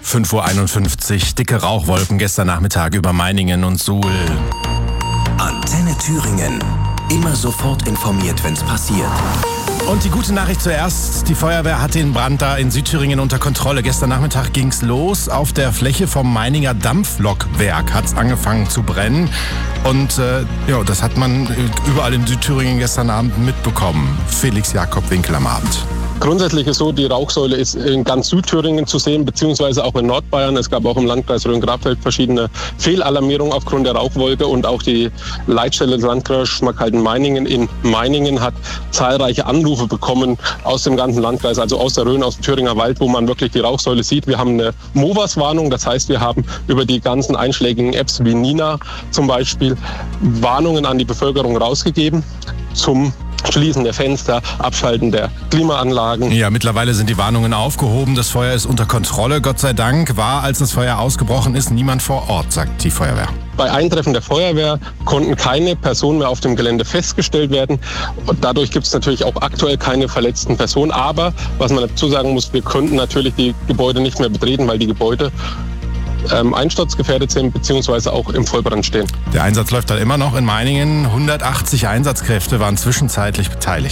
5:51 Uhr, dicke Rauchwolken gestern Nachmittag über Meiningen und Suhl. Antenne Thüringen. Immer sofort informiert, wenn's passiert. Und die gute Nachricht zuerst, die Feuerwehr hat den Brand da in Südthüringen unter Kontrolle. Gestern Nachmittag ging's los. Auf der Fläche vom Meininger Dampflokwerk hat's angefangen zu brennen. Und das hat man überall in Südthüringen gestern Abend mitbekommen. Felix Jakob Winkel am Abend. Grundsätzlich ist so, die Rauchsäule ist in ganz Südthüringen zu sehen, beziehungsweise auch in Nordbayern. Es gab auch im Landkreis Rhön-Grabfeld verschiedene Fehlalarmierungen aufgrund der Rauchwolke, und auch die Leitstelle des Landkreises Schmalkalden-Meiningen in Meiningen hat zahlreiche Anrufe bekommen aus dem ganzen Landkreis, also aus der Rhön, aus dem Thüringer Wald, wo man wirklich die Rauchsäule sieht. Wir haben eine MOVAS-Warnung, das heißt, wir haben über die ganzen einschlägigen Apps wie Nina zum Beispiel Warnungen an die Bevölkerung rausgegeben zum Schließen der Fenster, Abschalten der Klimaanlagen. Ja, mittlerweile sind die Warnungen aufgehoben. Das Feuer ist unter Kontrolle. Gott sei Dank war, als das Feuer ausgebrochen ist, niemand vor Ort, sagt die Feuerwehr. Bei Eintreffen der Feuerwehr konnten keine Personen mehr auf dem Gelände festgestellt werden. Und dadurch gibt es natürlich auch aktuell keine verletzten Personen. Aber, was man dazu sagen muss, wir konnten natürlich die Gebäude nicht mehr betreten, weil die Gebäude einsturzgefährdet sind bzw. auch im Vollbrand stehen. Der Einsatz läuft dann immer noch in Meiningen. 180 Einsatzkräfte waren zwischenzeitlich beteiligt.